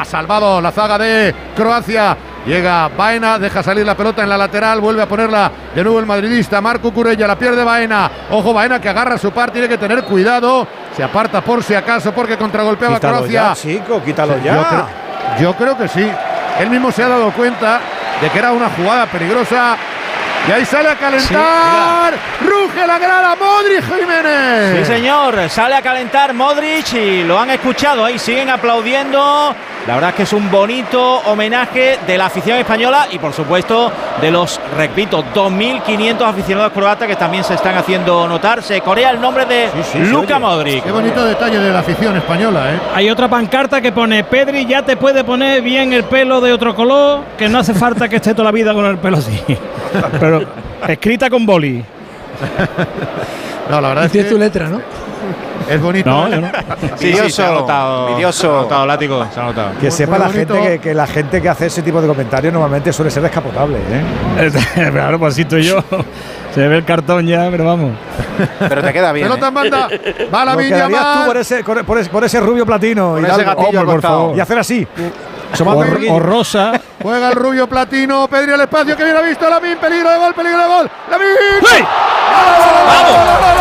Ha salvado la zaga de Croacia. Llega Baena, deja salir la pelota en la lateral, vuelve a ponerla de nuevo el madridista Marc Cucurella, la pierde Baena. Ojo, Baena que agarra su par, tiene que tener cuidado. Se aparta por si acaso porque contragolpeaba quítalo Croacia. Ya, chico, quítalo ya. Yo creo que sí. Él mismo se ha dado cuenta de que era una jugada peligrosa. Y ahí sale a calentar. Sí, ruge la grada Modric Jiménez. Sí, señor. Sale a calentar Modric y lo han escuchado. Ahí siguen aplaudiendo. La verdad es que es un bonito homenaje de la afición española y, por supuesto, de los, repito, 2.500 aficionados croatas que también se están haciendo notar. Se corea el nombre de Luka Modric. Qué bonito detalle de la afición española, ¿eh? Hay otra pancarta que pone: Pedri ya te puede poner bien el pelo de otro color, que no hace falta que esté toda la vida con el pelo así. Pero escrita con boli. No, la verdad es tiene que tu letra, ¿no? es bonito. No, yo no. Sí, se ha notado. Vidioso. Se ha notado, Látigo. Se ha notado. Que sepa la bonito. gente que la gente que hace ese tipo de comentarios normalmente suele ser descapotable, ¿eh? Claro, pues así estoy yo. Se ve el cartón ya, pero vamos. Pero te queda bien. Pelota en banda. Va la Lo Viña quedarías tú más. por ese rubio platino. Con Y ese darle- gatillo al por costado. favor. Y hacer así. O rosa. Juega el rubio platino. Pedri al espacio que bien ha visto Lamine. Peligro de gol, peligro de gol. Lamine. ¡Sí! ¡Vamos!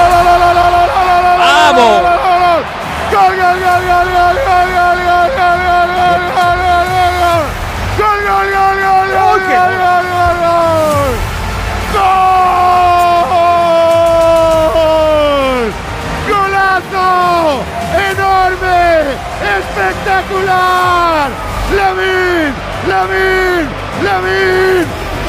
¡Vamos! Gol, gol, gol, gol, gol, gol, gol, gol, gol, gol, gol, gol, gol, gol. ¡Golazo! ¡Enorme! ¡Espectacular! ¡Lamine! ¡Lamine! ¡Lamine!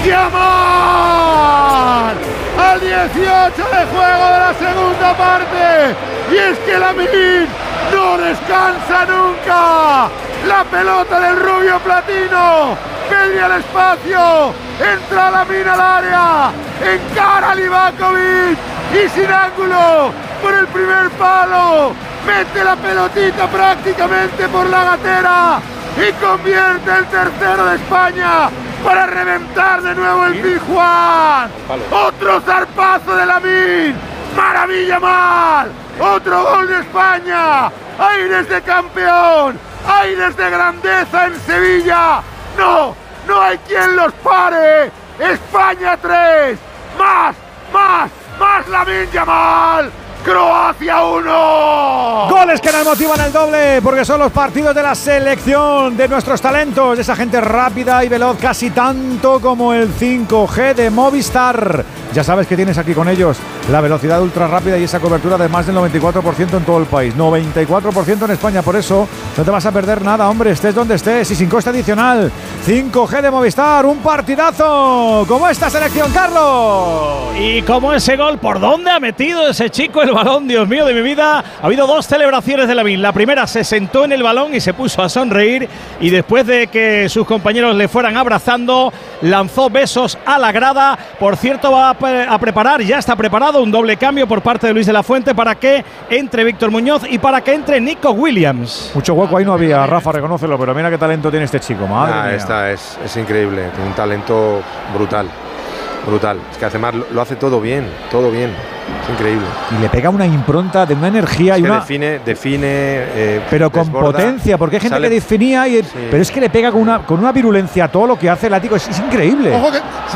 ¡Yamal! Al 18 de juego de la segunda parte. Y es que Lamine no descansa nunca. La pelota del rubio platino. Pedri al espacio. Entra Lamine al área. Encara a Livakovic. Y sin ángulo. Por el primer palo. Mete la pelotita prácticamente por la gatera. Y convierte el tercero de España. Para reventar de nuevo el Pizjuán. Otro zarpazo de Lamine. Maravilla mal. Otro gol de España. Aires de campeón. Aires de grandeza en Sevilla. No hay quien los pare. España 3. Más Lamine Yamal. Croacia 1. Goles que nos motivan el doble, porque son los partidos de la selección, de nuestros talentos, de esa gente rápida y veloz, casi tanto como el 5G de Movistar. Ya sabes que tienes aquí con ellos la velocidad ultra rápida y esa cobertura de más del 94% en todo el país, 94% en España. Por eso no te vas a perder nada, hombre, estés donde estés y sin coste adicional. 5G de Movistar, un partidazo como esta selección, Carlos. Y como ese gol, ¿por dónde ha metido ese chico el balón? Dios mío de mi vida. Ha habido dos celebraciones de Lamine. La primera, se sentó en el balón y se puso a sonreír, y después de que sus compañeros le fueran abrazando, lanzó besos a la grada. Por cierto, va a preparar, ya está preparado un doble cambio por parte de Luis de la Fuente para que entre Víctor Muñoz y para que entre Nico Williams. Mucho hueco ahí no había, Rafa, reconócelo, pero mira qué talento tiene este chico, madre mía. Esta es increíble, tiene un talento brutal. Es que además lo hace todo bien, es increíble. Y le pega una impronta de una energía y que una define pero con desborda, potencia, porque hay gente sale, que definía y, sí. pero es que le pega con una virulencia a todo lo que hace el látigo, es increíble. Ojo que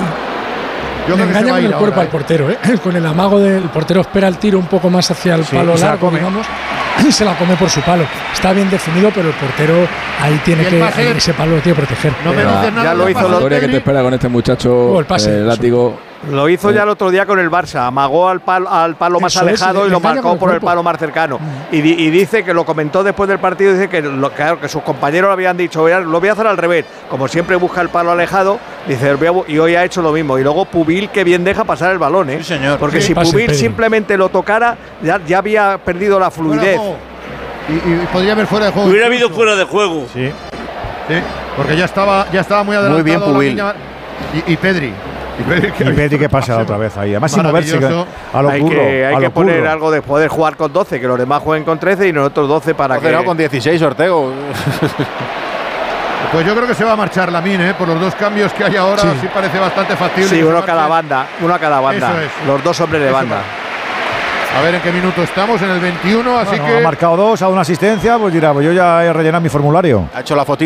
yo Le creo que se engaña va a con ir el cuerpo ahora, al portero, ¿eh? Con el amago del portero, espera el tiro un poco más hacia el Sí, palo y se la largo, come. digamos, y se la come por su palo. Está bien definido, pero el portero ahí tiene Y el que, pase, ese palo lo tiene que proteger. No mereces nada. ya lo del hizo pase la de historia que te Pedri. espera con este muchacho, El pase, Látigo. Lo hizo ya el otro día con el Barça, amagó al palo más Eso es, alejado le y lo engaña marcó con el por el cuerpo. palo más cercano. Y dice que lo comentó después del partido, dice que claro, que sus compañeros le habían dicho, lo voy a hacer al revés. Como siempre busca el palo alejado, dice, y hoy ha hecho lo mismo. Y luego Pubil, que bien deja pasar el balón, ¿eh? Sí, señor. Porque Sí, si pase, Pubil Pedri. simplemente lo tocara, ya había perdido la Fuera de fluidez. juego. Y podría haber fuera de juego. Hubiera habido incluso. fuera de juego. Sí. Sí, porque ya estaba muy adelantado. Muy bien, Pubil. Lamine Yamal. Y Pedri. Y Pedri que pasa otra vez ahí, además sin moverse, Maravilloso. a lo Hay curro, que a lo poner curro. algo de poder jugar con 12, que los demás jueguen con 13 y nosotros 12 para que… No, con 16, Ortego. Pues yo creo que se va a marchar Lamine, por los dos cambios que hay ahora. Sí parece bastante factible. Sí, que se uno a marche. cada banda, Eso es. los dos hombres de Eso banda. A ver en qué minuto estamos, en el 21, así Bueno, que… ha marcado 2, ha dado una asistencia, pues dirá, pues yo ya he rellenado mi formulario. Ha hecho la fotito.